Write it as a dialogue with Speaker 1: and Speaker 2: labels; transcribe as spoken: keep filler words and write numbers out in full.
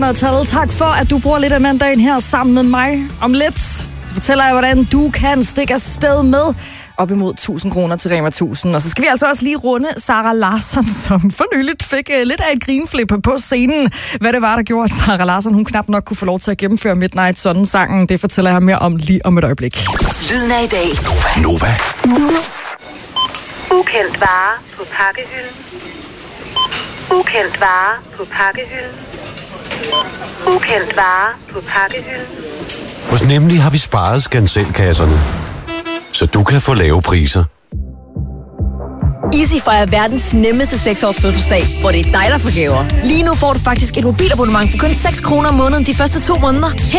Speaker 1: Tal. Tak for, at du bruger lidt af mandagen her sammen med mig. Om lidt så fortæller jeg, hvordan du kan stikke afsted med op imod tusind kroner til Rema tusind. Og så skal vi altså også lige runde Sara Larsson, som for nyligt fik uh, lidt af et grinflip på scenen. Hvad det var, der gjorde, at Sara Larsson hun knap nok kunne få lov til at gennemføre Midnight Sun-sangen. Det fortæller jeg mere om lige om et øjeblik.
Speaker 2: Lyden af i dag.
Speaker 3: Nova.
Speaker 4: Ukendt vare på pakkehylden. Ukendt vare på pakkehylden. Ukendt vare på pakkehylden.
Speaker 3: Hos Nemlig har vi sparet skanselkasserne, så du kan få lave priser.
Speaker 5: Easy fejrer verdens nemmeste seks års fødselsdag, hvor det er dig, der får gaver. Lige nu får du faktisk et mobilabonnement for kun seks kroner om måneden de første to måneder.